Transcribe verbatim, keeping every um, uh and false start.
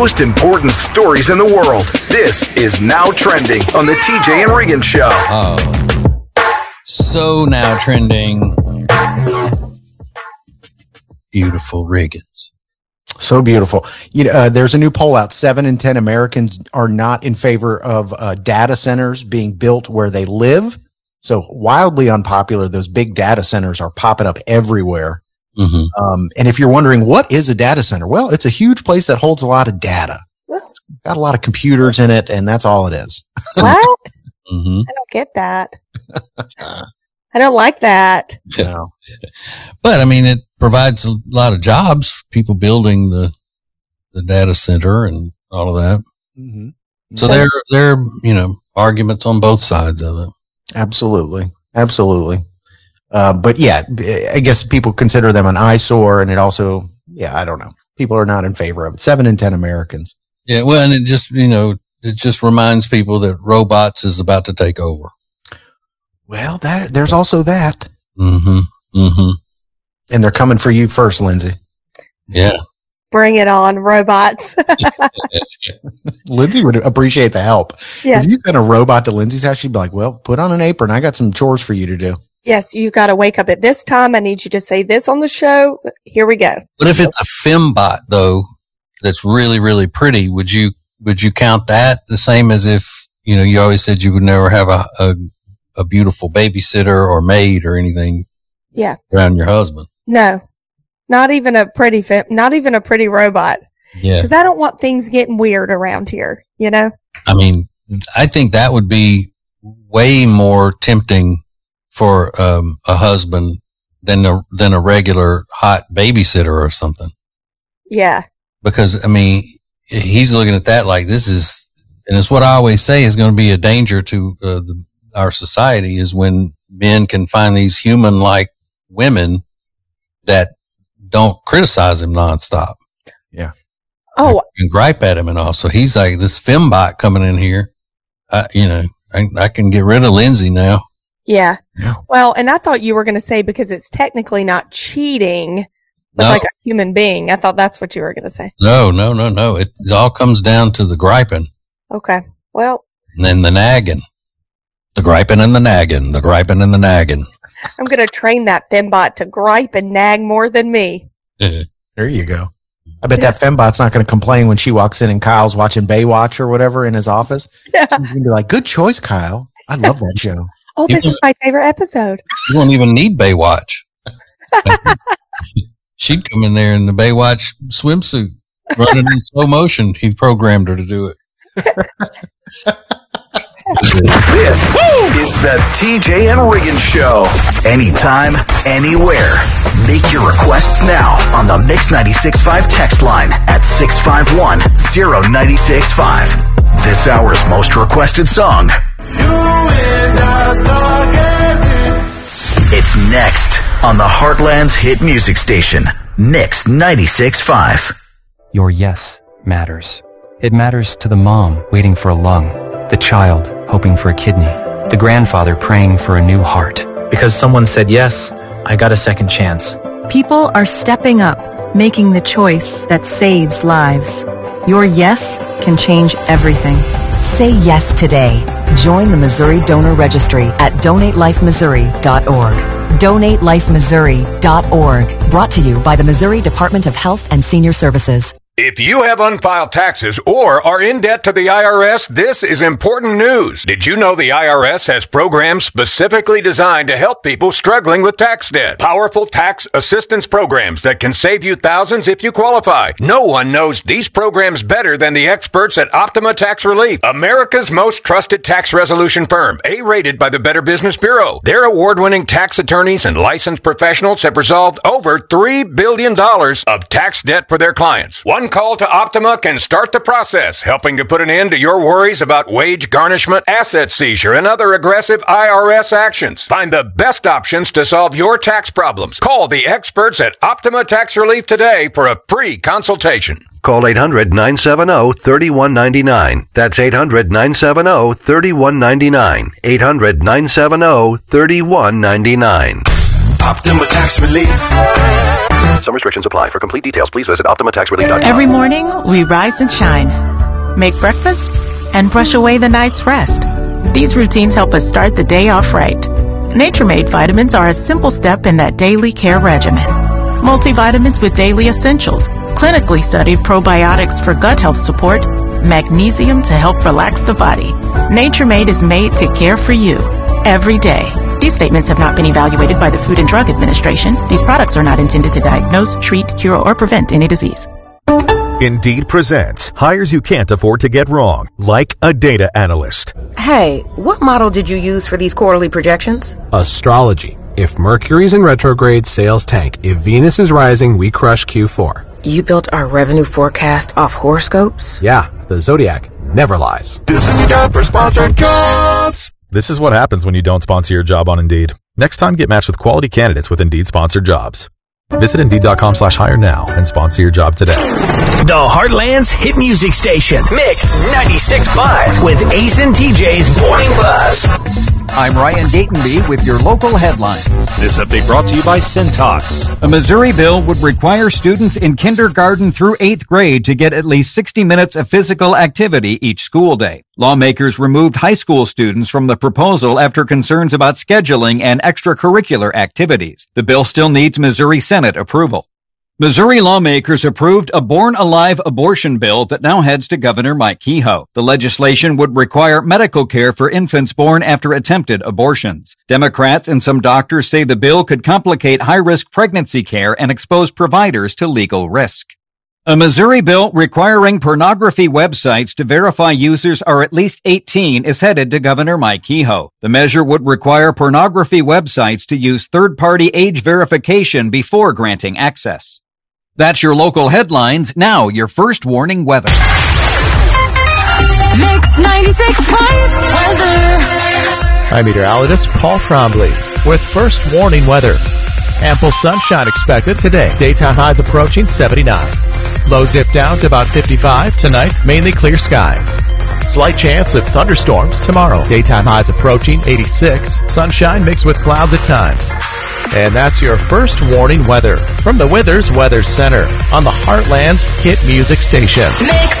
most important stories in the world. This is Now Trending on the T J and Regan Show. Oh, so now trending. Beautiful Regans. So beautiful. You know, uh, there's a new poll out. Seven in ten Americans are not in favor of uh, data centers being built where they live. So wildly unpopular. Those big data centers are popping up everywhere. Mm-hmm. Um, and if you're wondering, what is a data center? Well, it's a huge place that holds a lot of data. It's got a lot of computers in it, and that's all it is. What? Mm-hmm. I don't get that. I don't like that. No. But I mean, it provides a lot of jobs for people building the the data center and all of that. Mm-hmm. So there, there are, you know, arguments on both sides of it. Absolutely. Absolutely. Uh, but yeah, I guess people consider them an eyesore, and it also, yeah, I don't know. People are not in favor of it. Seven in ten Americans. Yeah. Well, and it just, you know, it just reminds people that robots is about to take over. Well, that there's also that. Mm-hmm. Mm-hmm. And they're coming for you first, Lindsay. Yeah. Bring it on, robots. Lindsay would appreciate the help. Yes. If you sent a robot to Lindsay's house, she'd be like, well, put on an apron. I got some chores for you to do. Yes, you got to wake up at this time. I need you to say this on the show. Here we go. But if it's a fembot, though, that's really, really pretty, would you would you count that the same as if, you know, you always said you would never have a, a, a beautiful babysitter or maid or anything yeah. around your husband? No, not even a pretty, fem- not even a pretty robot. Yeah. Because I don't want things getting weird around here, you know? I mean, I think that would be way more tempting for um, a husband than a, than a regular hot babysitter or something. Yeah. Because, I mean, he's looking at that like this is, and it's what I always say is going to be a danger to uh, the, our society is when men can find these human-like women that don't criticize him nonstop. Yeah. Oh. And gripe at him and all. So he's like, this fembot coming in here, I, you know, I, I can get rid of Lindsay now. Yeah. yeah. Well, and I thought you were going to say because it's technically not cheating, but No. like a human being. I thought that's what you were going to say. No, no, no, no. It, it all comes down to the griping. Okay. Well. And then the nagging. The griping and the nagging. The griping and the nagging. I'm going to train that fembot to gripe and nag more than me. There you go. I bet that fembot's not going to complain when she walks in and Kyle's watching Baywatch or whatever in his office. Yeah. She's going to be like, good choice, Kyle. I love that show. Oh, this is my favorite episode. You won't even need Baywatch. She'd come in there in the Baywatch swimsuit, running in slow motion. He programmed her to do it. This is the T J and Regan Show. Anytime, anywhere. Make your requests now on the Mix ninety-six point five text line at six five one, zero nine six five. This hour's most requested song. It's next on the Heartland's hit music station, Mix ninety-six point five. Your yes matters. It matters to the mom waiting for a lung, the child hoping for a kidney, the grandfather praying for a new heart. Because someone said yes, I got a second chance. People are stepping up, making the choice that saves lives. Your yes can change everything. Say yes today. Join the Missouri Donor Registry at donate life missouri dot org. donate life missouri dot org. Brought to you by the Missouri Department of Health and Senior Services. If you have unfiled taxes or are in debt to the I R S, this is important news. Did you know the I R S has programs specifically designed to help people struggling with tax debt? Powerful tax assistance programs that can save you thousands if you qualify. No one knows these programs better than the experts at Optima Tax Relief, America's most trusted tax resolution firm, A-rated by the Better Business Bureau. Their award-winning tax attorneys and licensed professionals have resolved over three billion dollars of tax debt for their clients. One call to Optima can start the process, helping to put an end to your worries about wage garnishment, asset seizure, and other aggressive I R S actions. Find the best options to solve your tax problems. Call the experts at Optima Tax Relief today for a free consultation. Call eight hundred, nine seven zero, three one nine nine. That's eight hundred, nine seven zero, three one nine nine. eight hundred, nine seven zero, three one nine nine. Optima Tax Relief. Some restrictions apply. For complete details, please visit Optima Tax Relief dot com. Every morning, we rise and shine, make breakfast, and brush away the night's rest. These routines help us start the day off right. Nature-Made vitamins are a simple step in that daily care regimen. Multivitamins with daily essentials, clinically studied probiotics for gut health support, magnesium to help relax the body. Nature-Made is made to care for you every day. These statements have not been evaluated by the Food and Drug Administration. These products are not intended to diagnose, treat, cure, or prevent any disease. Indeed presents hires you can't afford to get wrong, like a data analyst. Hey, what model did you use for these quarterly projections? Astrology. If Mercury's in retrograde, sales tank. If Venus is rising, we crush Q four. You built our revenue forecast off horoscopes? Yeah, the Zodiac never lies. This is your job for sponsored jobs. This is what happens when you don't sponsor your job on Indeed. Next time, get matched with quality candidates with Indeed sponsored jobs. Visit Indeed.com slash hire now and sponsor your job today. The Heartland's hit music station, Mix ninety-six point five with Ace and T J's Morning Buzz. I'm Ryan Gatenby with your local headlines. This update brought to you by Cintas. A Missouri bill would require students in kindergarten through eighth grade to get at least sixty minutes of physical activity each school day. Lawmakers removed high school students from the proposal after concerns about scheduling and extracurricular activities. The bill still needs Missouri Senate approval. Missouri lawmakers approved a Born Alive abortion bill that now heads to Governor Mike Kehoe. The legislation would require medical care for infants born after attempted abortions. Democrats and some doctors say the bill could complicate high-risk pregnancy care and expose providers to legal risk. A Missouri bill requiring pornography websites to verify users are at least eighteen is headed to Governor Mike Kehoe. The measure would require pornography websites to use third-party age verification before granting access. That's your local headlines. Now, your first warning weather. Mix ninety-six point five weather. I'm meteorologist Paul Trombley with first warning weather. Ample sunshine expected today. Daytime highs approaching seventy-nine. Lows dip down to about fifty-five. Tonight, mainly clear skies. Slight chance of thunderstorms tomorrow. Daytime highs approaching eighty-six. Sunshine mixed with clouds at times. And that's your first warning weather from the Withers Weather Center on the Heartland's hit music station. Mix